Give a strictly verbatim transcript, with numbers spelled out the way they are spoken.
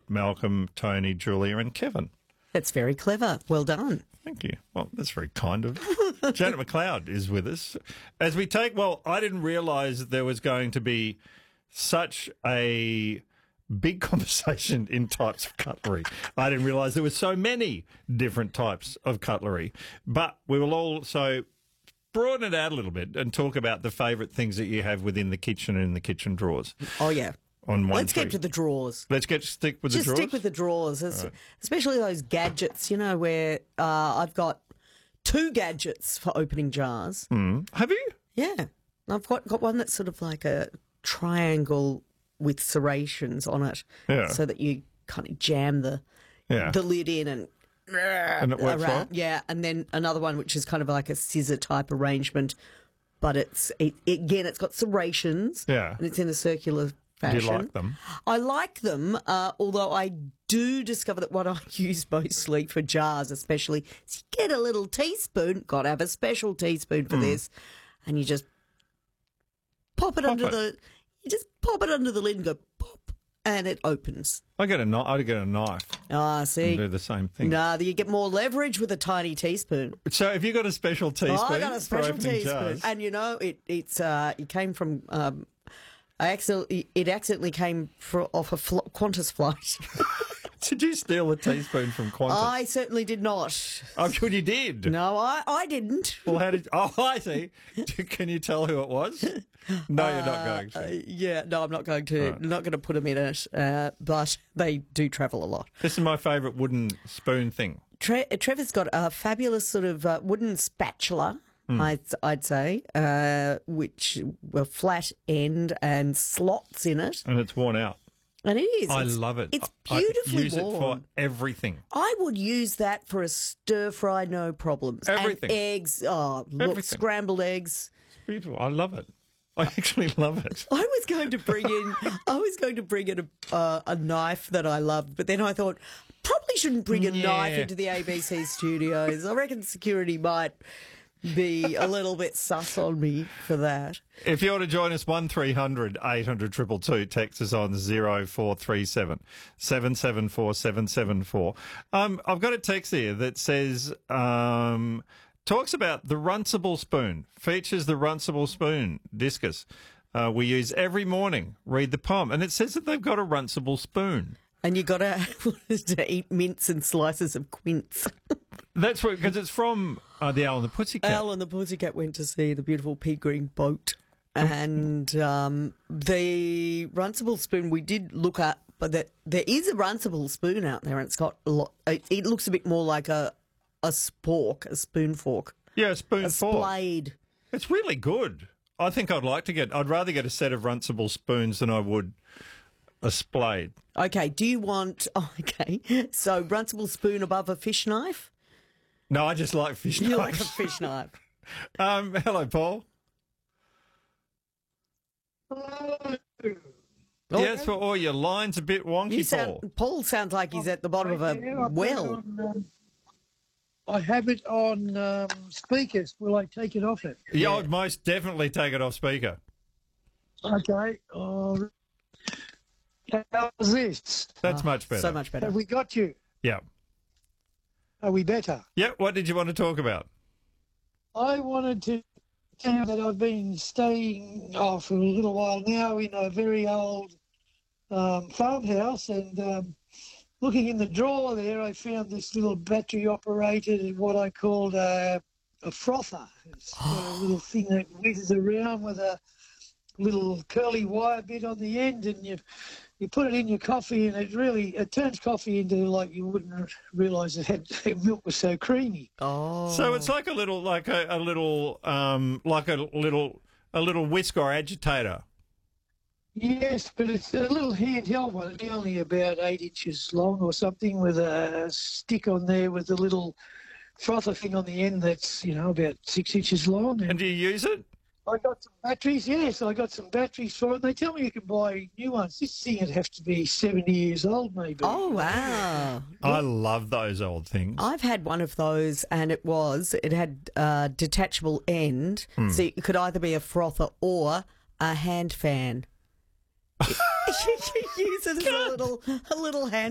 Malcolm, Tony, Julia and Kevin. That's very clever. Well done. Thank you. Well, that's very kind of Janet McLeod is with us. As we take, well, I didn't realise there was going to be such a big conversation in types of cutlery. I didn't realise there were so many different types of cutlery. But we will also broaden it out a little bit and talk about the favourite things that you have within the kitchen and in the kitchen drawers. Oh, yeah. On one Let's three. get to the drawers. Let's get stick with Just the drawers. stick with the drawers, Right. especially those gadgets, you know, where uh, I've got two gadgets for opening jars. Mm. Have you? Yeah. I've got, got one that's sort of like a triangle with serrations on it, Yeah. so that you kind of jam the Yeah. the lid in and And it works well? Yeah, and then another one which is kind of like a scissor type arrangement, but it's it, again it's got serrations. Yeah. And it's in a circular Do fashion. you like them? I like them, uh, although I do discover that what I use mostly for jars, especially, is you get a little teaspoon. Got to have a special teaspoon for Mm. this, and you just pop it Pop under it. the. You just pop it under the lid and go pop, and it opens. I get a knife. I get a knife Ah, and see, do the same thing. nah, you get more leverage with a tiny teaspoon. So, have you got a special teaspoon? Oh, I got a for special opening teaspoon, jars? and you know it. It's uh, it came from. Um, I accidentally, it accidentally came for, off a fl- Qantas flight. Did you steal a teaspoon from Qantas? I certainly did not. I'm sure you did. No, I, I didn't. Well, how did? Oh, I see. Can you tell who it was? No, you're not going to. Uh, yeah, no, I'm not going to. Right. Not going to put them in it, uh, but they do travel a lot. This is my favourite wooden spoon thing. Tre- Trevor's got a fabulous sort of uh, wooden spatula, Hmm. I'd, I'd say, uh, which were flat end and slots in it. And it's worn out. And it is. I It's- love it. It's I- beautifully I use worn. it for everything. I would use that for a stir fry, no problems. Everything. And eggs, oh, look, Everything. scrambled eggs. It's beautiful. I love it. I actually love it. I was going to bring in, I was going to bring in a, uh, a knife that I loved, but then I thought probably shouldn't bring a Yeah. knife into the A B C studios. I reckon security might be a little bit sus on me for that. If you want to join us, one three hundred eight hundred two two two, text us on zero four three seven seven seven four seven seven four. Um, I've got a text here that says, um, talks about the Runcible spoon, features the Runcible spoon, discus. Uh, we use every morning, read the poem. And it says that they've got a Runcible spoon. And you got to to eat mince and slices of quince. That's what, because it's from uh, the Owl and the Pussycat. Al and the Pussycat went to see the beautiful pea green boat. And um, the Runcible spoon we did look at, but that there is a Runcible spoon out there, and it's got a lot. It, it looks a bit more like a a spork, a spoon fork, Yeah, a spoon a fork. splayed. It's really good. I think I'd like to get, I'd rather get a set of Runcible spoons than I would a splayed. Okay, do you want? Oh, okay, so Runcible spoon above a fish knife. No, I just like fish You like a knives. fish knife? Um, hello, Paul. Yes, well, oh, your line's a bit wonky, You Paul. sound, Paul sounds like he's at the bottom of a Yeah, I put it well. on, um, I have it on um, speakers. Will I take it off it? Yeah, I'd most definitely take it off speaker. Okay. Oh, how's this? That's much better. So much better. Have we got you? Yeah. Are we better? Yeah, what did you want to talk about? I wanted to tell you that I've been staying oh, for a little while now in a very old um, farmhouse, and um, looking in the drawer there, I found this little battery-operated, what I called a, a frother. It's got a little thing that whizzes around with a little curly wire bit on the end, and you you put it in your coffee, and it really it turns coffee into like you wouldn't realise it had milk was so creamy. Oh, So it's like a little, like a, a little, um, like a little, a little whisk or agitator. Yes, but it's a little handheld one. It's only about eight inches long or something, with a stick on there with a little frother thing on the end that's, you know, about six inches long. And And do you use it? I got some batteries. Yes, I got some batteries for it. They tell me you can buy new ones. This thing would have to be seventy years old, maybe. oh wow. I love those old things. I've had one of those, and it was it had a detachable end, so it could either be a frother or a hand fan. You use it as a little a little hand